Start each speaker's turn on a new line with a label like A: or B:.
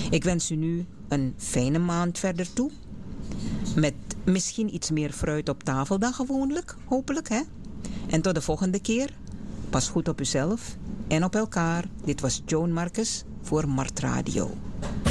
A: Ik wens u nu een fijne maand verder toe. Met misschien iets meer fruit op tafel dan gewoonlijk, hopelijk, hè? En tot de volgende keer. Pas goed op uzelf en op elkaar. Dit was Joan Marcus voor Mart Radio.